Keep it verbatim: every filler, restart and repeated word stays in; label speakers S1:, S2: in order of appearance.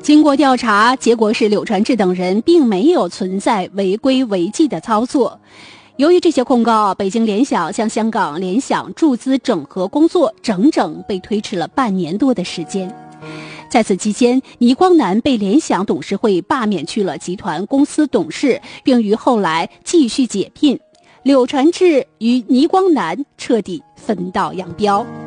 S1: 经过调查，结果是柳传志等人并没有存在违规违纪的操作。由于这些控告，北京联想向香港联想注资整合工作整整被推迟了半年多的时间。在此期间，倪光南被联想董事会罢免去了集团公司董事，并于后来继续解聘。柳传志与倪光南彻底分道扬镳。